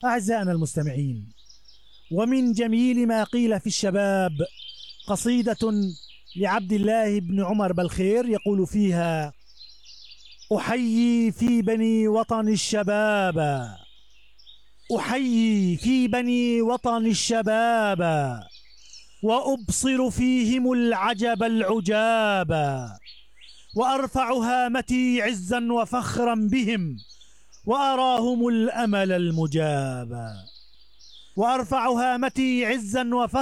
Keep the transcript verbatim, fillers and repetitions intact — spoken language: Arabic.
أعزائنا المستمعين، ومن جميل ما قيل في الشباب قصيدة لعبد الله بن عمر بالخير يقول فيها: أحيي في بني وطن الشباب، أحيي في بني وطن الشباب، وأبصر فيهم العجب العجاب، وأرفع هامتي عزا وفخرا بهم، وأراهم الأمل المجاب. وأرفع هامتي عزا وفخرا